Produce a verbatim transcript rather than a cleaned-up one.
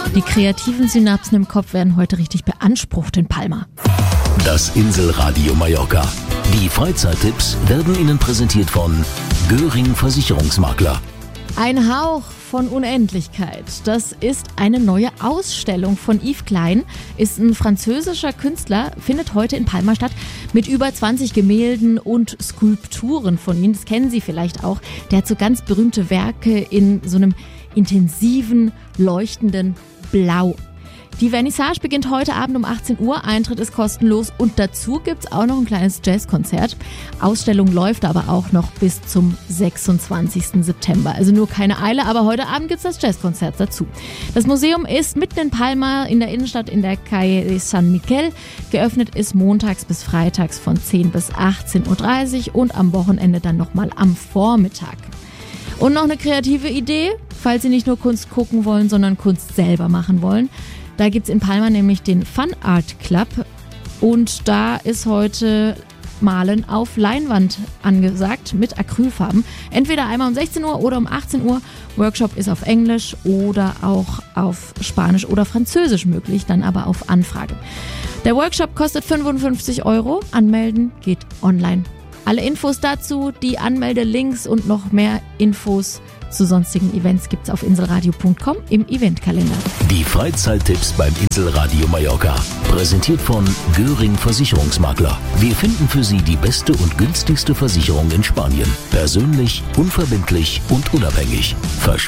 Die kreativen Synapsen im Kopf werden heute richtig beansprucht in Palma. Das Inselradio Mallorca. Die Freizeittipps werden Ihnen präsentiert von Göring Versicherungsmakler. Ein Hauch von Unendlichkeit. Das ist eine neue Ausstellung von Yves Klein. Ist ein französischer Künstler, findet heute in Palma statt mit über zwanzig Gemälden und Skulpturen von ihm. Das kennen Sie vielleicht auch. Der hat so ganz berühmte Werke in so einem intensiven, leuchtenden Blau. Die Vernissage beginnt heute Abend um achtzehn Uhr, Eintritt ist kostenlos und dazu gibt's auch noch ein kleines Jazzkonzert. Ausstellung läuft aber auch noch bis zum sechsundzwanzigsten September. Also nur keine Eile, aber heute Abend gibt's das Jazzkonzert dazu. Das Museum ist mitten in Palma in der Innenstadt in der Calle de San Miguel. Geöffnet ist montags bis freitags von zehn bis achtzehn Uhr dreißig und am Wochenende dann nochmal am Vormittag. Und noch eine kreative Idee, falls Sie nicht nur Kunst gucken wollen, sondern Kunst selber machen wollen. Da gibt's in Palma nämlich den Fun Art Club und da ist heute Malen auf Leinwand angesagt mit Acrylfarben. Entweder einmal um sechzehn Uhr oder um achtzehn Uhr. Workshop ist auf Englisch oder auch auf Spanisch oder Französisch möglich, dann aber auf Anfrage. Der Workshop kostet fünfundfünfzig Euro. Anmelden geht online. Alle Infos dazu, die Anmeldelinks und noch mehr Infos zu sonstigen Events gibt's auf inselradio punkt com im Eventkalender. Die Freizeittipps beim Inselradio Mallorca. Präsentiert von Göring Versicherungsmakler. Wir finden für Sie die beste und günstigste Versicherung in Spanien. Persönlich, unverbindlich und unabhängig. Versprochen.